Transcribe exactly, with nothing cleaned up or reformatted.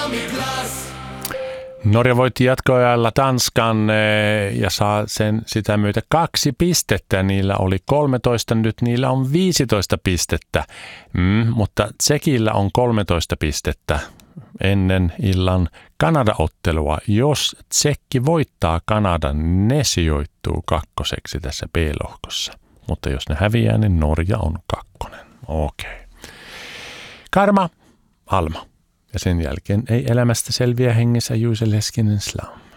Norja voitti jatkoajalla Tanskan ja saa sen sitä myötä kaksi pistettä. Niillä oli kolmetoista, nyt niillä on viisitoista pistettä, mm, mutta Tsekillä on kolmetoista pistettä ennen illan Kanada-ottelua. Jos Tsekki voittaa Kanadan, ne sijoittuu kakkoseksi tässä B-lohkossa. Mutta jos ne häviää, niin Norja on kakkonen. Okei. Karma, Alma. Ja sen jälkeen ei elämästä selviä hengissä Juise Leskinen Slam.